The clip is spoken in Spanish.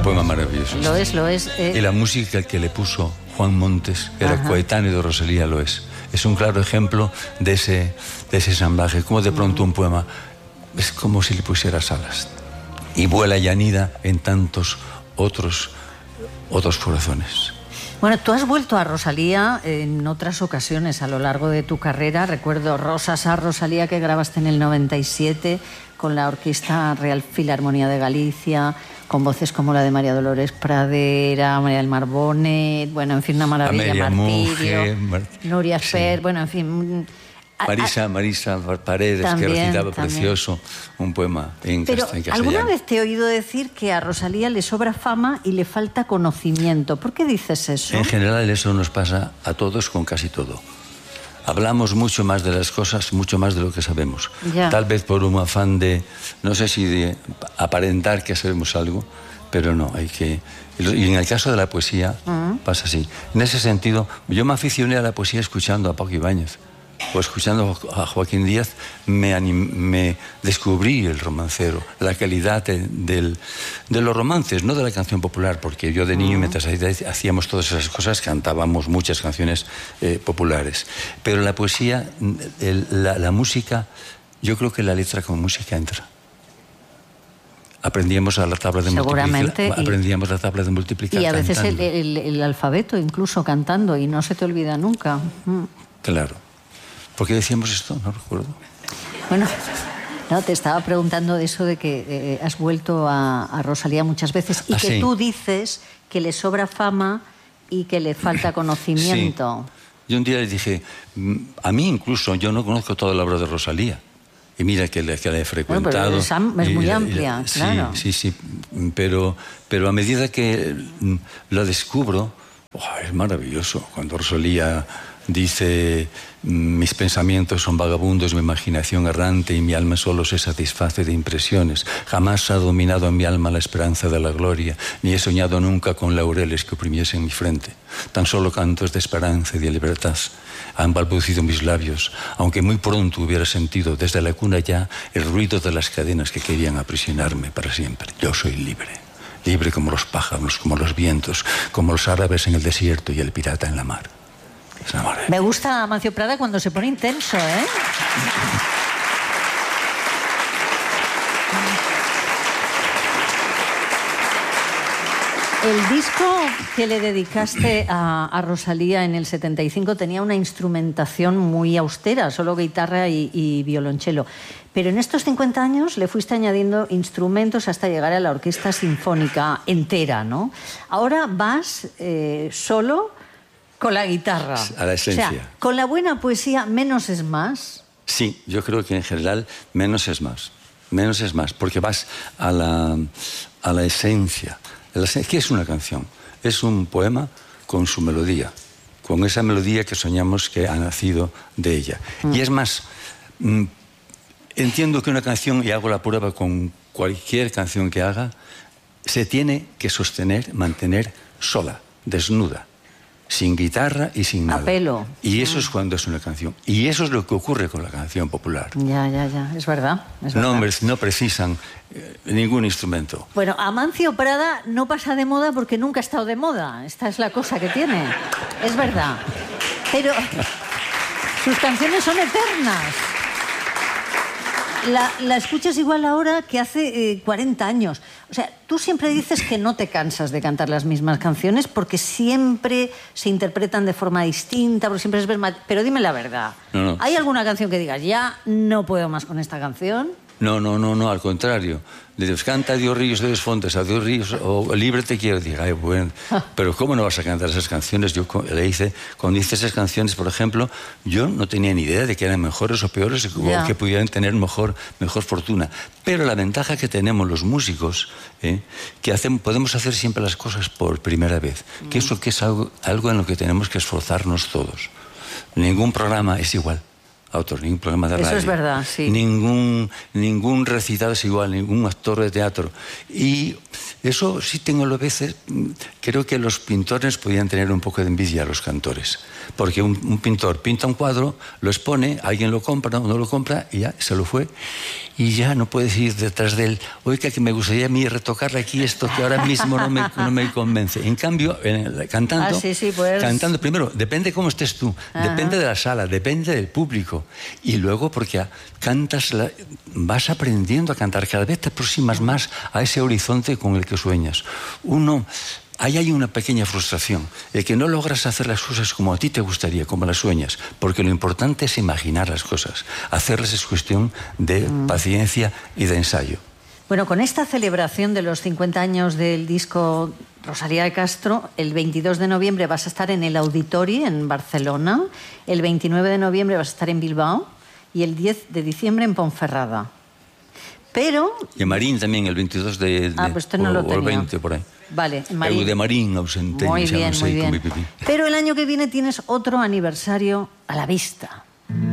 poema maravilloso. Lo es, lo es. Y la música que le puso Juan Montes, que era coetáneo de Rosalía, lo es. Es un claro ejemplo de ese ensamblaje. Como de pronto un poema es como si le pusieras alas y vuela y anida en tantos otros corazones. Bueno, tú has vuelto a Rosalía en otras ocasiones a lo largo de tu carrera. Recuerdo Rosas a Rosalía, que grabaste en el 97 con la Orquesta Real Filarmonía de Galicia, con voces como la de María Dolores Pradera, María del Mar Bonet, bueno, en fin, una maravilla, Martirio, Nuria Fer, bueno, en fin... Marisa Paredes, también, que recitaba precioso un poema en castellano. Pero ¿alguna vez te he oído decir que a Rosalía le sobra fama y le falta conocimiento? ¿Por qué dices eso? En general eso nos pasa a todos con casi todo. Hablamos mucho más de las cosas, mucho más de lo que sabemos. Ya. Tal vez por un afán de, no sé si de aparentar que sabemos algo, pero no, hay que... Y en el caso de la poesía pasa así. En ese sentido, yo me aficioné a la poesía escuchando a Paco Ibáñez. O escuchando a Joaquín Díaz me descubrí el romancero, la calidad de los romances, no de la canción popular, porque yo de niño, mientras hacíamos todas esas cosas, cantábamos muchas canciones populares. Pero la poesía, la música, yo creo que la letra con música entra. Aprendíamos la tabla de multiplicar. Y a veces el alfabeto, incluso cantando, y no se te olvida nunca. Claro. ¿Por qué decíamos esto? No recuerdo. Bueno, no, te estaba preguntando de eso de que has vuelto a Rosalía muchas veces y que tú dices que le sobra fama y que le falta conocimiento. Sí. Yo un día le dije, a mí incluso, yo no conozco toda la obra de Rosalía. Y mira que la he frecuentado. Bueno, pero es muy amplia, claro. Sí. Pero a medida que la descubro, es maravilloso. Cuando Rosalía dice: mis pensamientos son vagabundos, mi imaginación errante y mi alma solo se satisface de impresiones. Jamás ha dominado en mi alma la esperanza de la gloria, ni he soñado nunca con laureles que oprimiesen mi frente. Tan solo cantos de esperanza y de libertad han balbucido mis labios, aunque muy pronto hubiera sentido desde la cuna ya el ruido de las cadenas que querían aprisionarme para siempre. Yo soy libre, libre como los pájaros, como los vientos, como los árabes en el desierto y el pirata en la mar. Me gusta Amancio Prada cuando se pone intenso, ¿eh? El disco que le dedicaste a Rosalía en el 75 tenía una instrumentación muy austera, solo guitarra y violonchelo. Pero en estos 50 años le fuiste añadiendo instrumentos hasta llegar a la orquesta sinfónica entera, ¿no? Ahora vas solo con la guitarra. A la esencia. O sea, con la buena poesía, menos es más. Sí, yo creo que en general menos es más. Menos es más, porque vas a la esencia. ¿Qué es una canción? Es un poema con su melodía, con esa melodía que soñamos que ha nacido de ella. Y es más, entiendo que una canción, y hago la prueba con cualquier canción que haga, se tiene que sostener, mantener sola, desnuda, sin guitarra y sin nada. A pelo. Y eso es cuando es una canción. Y eso es lo que ocurre con la canción popular. Ya. Es verdad. No precisan ningún instrumento. Bueno, Amancio Prada no pasa de moda porque nunca ha estado de moda. Esta es la cosa que tiene. Es verdad. Pero sus canciones son eternas. La escuchas igual ahora que hace 40 años. O sea, tú siempre dices que no te cansas de cantar las mismas canciones porque siempre se interpretan de forma distinta, porque siempre es... Pero dime la verdad. No. ¿Hay alguna canción que digas, ya no puedo más con esta canción? No, al contrario. Le dices, canta Dios ríos de Fontes, a Dios ríos, o Libre te quiero. Digo, ay, bueno, pero ¿cómo no vas a cantar esas canciones? Yo le hice, cuando hice esas canciones, por ejemplo, yo no tenía ni idea de que eran mejores o peores, o que pudieran tener mejor fortuna. Pero la ventaja que tenemos los músicos, que podemos hacer siempre las cosas por primera vez, que eso que es algo en lo que tenemos que esforzarnos todos. Ningún programa es igual autor, ningún programa de radio. Eso es verdad, sí. Ningún recitado es igual, ningún actor de teatro. Y eso sí tengo a veces, creo que los pintores podían tener un poco de envidia a los cantores. Porque un pintor pinta un cuadro, lo expone, alguien lo compra o no lo compra y ya se lo fue. Y ya no puedes ir detrás de él. Oiga, que me gustaría a mí retocarle aquí esto que ahora mismo no me convence. En cambio, cantando, pues... cantando, primero, depende cómo estés tú, depende de la sala, depende del público. Y luego, porque cantas, vas aprendiendo a cantar, cada vez te aproximas más a ese horizonte con el que sueñas. Ahí hay una pequeña frustración, de que no logras hacer las cosas como a ti te gustaría, como las sueñas, porque lo importante es imaginar las cosas. Hacerlas es cuestión de paciencia y de ensayo. Bueno, con esta celebración de los 50 años del disco Rosalía de Castro, el 22 de noviembre vas a estar en el Auditori, en Barcelona, el 29 de noviembre vas a estar en Bilbao y el 10 de diciembre en Ponferrada. Pero... Y en Marín también, el 22 pues usted no lo tenía. O el 20, por ahí. Vale, en Marín. El de Marín ausente. Muy bien, muy bien. Pero el año que viene tienes otro aniversario a la vista.